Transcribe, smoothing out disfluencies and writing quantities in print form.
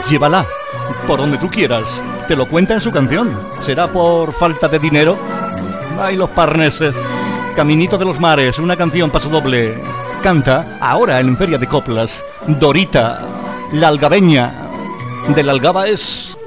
Llévala, por donde tú quieras. Te lo cuenta en su canción. ¿Será por falta de dinero? Ay, los parneses. Caminito de los mares, una canción pasodoble. Canta, ahora en Feria de Coplas, Dorita, la algabeña. De la algaba es